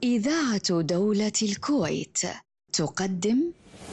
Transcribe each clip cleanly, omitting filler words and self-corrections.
إذاعة دولة الكويت تقدم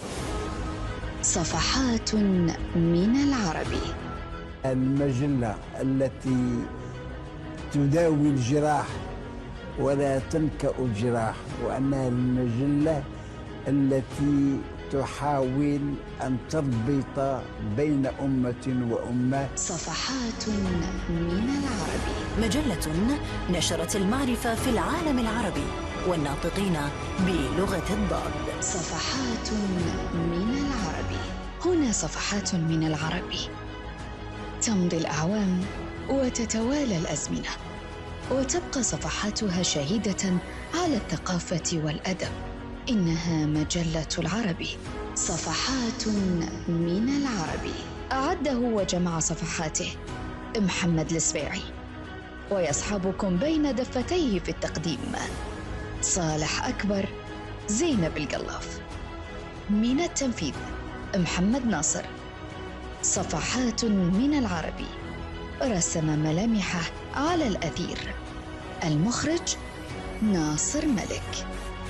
صفحات من العربي، المجلة التي تداوي الجراح ولا تنكأ الجراح، وأنها المجلة التي تحاول أن تربط بين أمة وأمة. صفحات من العربي، مجلة نشرت المعرفة في العالم العربي والناطقين بلغة الضاد. صفحات من العربي. هنا صفحات من العربي. تمضي الأعوام وتتوالى الأزمنة، وتبقى صفحاتها شاهدة على الثقافة والأدب. إنها مجلة العربي، صفحات من العربي. أعده وجمع صفحاته محمد السبيعي، ويصحبكم بين دفتيه في التقديم صالح أكبر، زينب القلاف. من التنفيذ محمد ناصر. صفحات من العربي، رسم ملامحه على الأثير. المخرج ناصر ملك.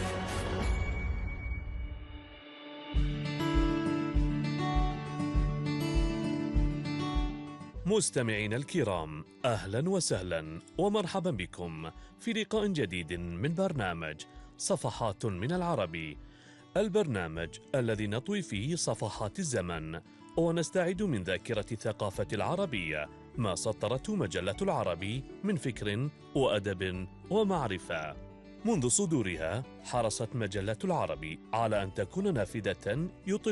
مستمعين الكرام، أهلا وسهلا ومرحبا بكم في لقاء جديد من برنامج صفحات من العربي، البرنامج الذي نطوي فيه صفحات الزمن ونستعيد من ذاكرة الثقافة العربية ما سطرته مجلة العربي من فكر وأدب ومعرفة. منذ صدورها حرصت مجلة العربي على أن تكون نافذة يطل